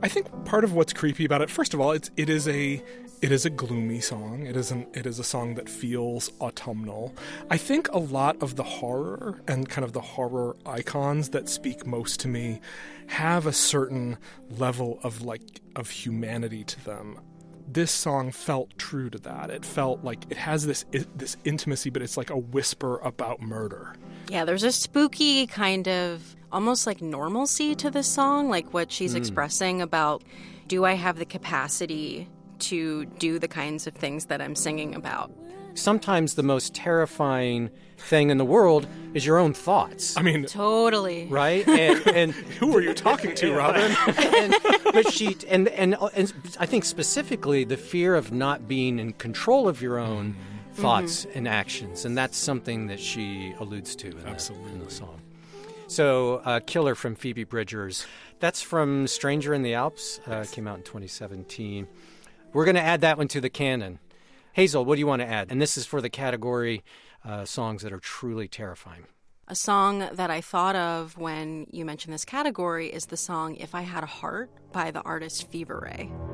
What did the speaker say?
I think part of what's creepy about it, first of all, it is a gloomy song. It is a song that feels autumnal. I think a lot of the horror and kind of the horror icons that speak most to me have a certain level of humanity to them. This song felt true to that. It felt like it has this intimacy, but it's like a whisper about murder. Yeah, there's a spooky kind of almost like normalcy to this song, like what she's expressing about, do I have the capacity to do the kinds of things that I'm singing about? Sometimes the most terrifying thing in the worund is your own thoughts. I mean, totally. Right? And who are you talking to, Robin? and I think specifically the fear of not being in control of your own thoughts and actions. And that's something that she alludes to in the song. So, Killer from Phoebe Bridgers. That's from Stranger in the Alps. Came out in 2017. We're going to add that one to the canon. Hazel, what do you want to add? And this is for the category songs that are truly terrifying. A song that I thought of when you mentioned this category is the song If I Had a Heart by the artist Fever Ray.